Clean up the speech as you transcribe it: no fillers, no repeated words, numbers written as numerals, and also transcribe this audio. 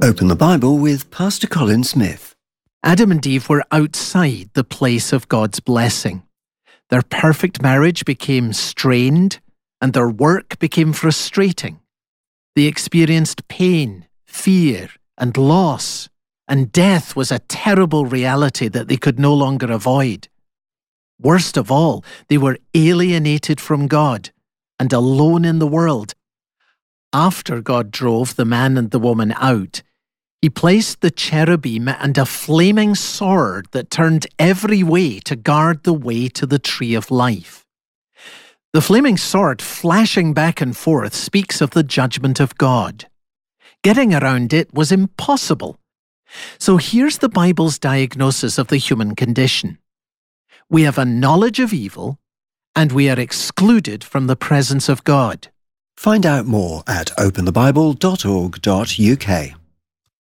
Open the Bible with Pastor Colin Smith. Adam and Eve were outside the place of God's blessing. Their perfect marriage became strained, and their work became frustrating. They experienced pain, fear, and loss, and death was a terrible reality that they could no longer avoid. Worst of all, they were alienated from God and alone in the world. After God drove the man and the woman out, He placed the cherubim and a flaming sword that turned every way to guard the way to the tree of life. The flaming sword flashing back and forth speaks of the judgment of God. Getting around it was impossible. So here's the Bible's diagnosis of the human condition. We have a knowledge of evil, and we are excluded from the presence of God. Find out more at openthebible.org.uk.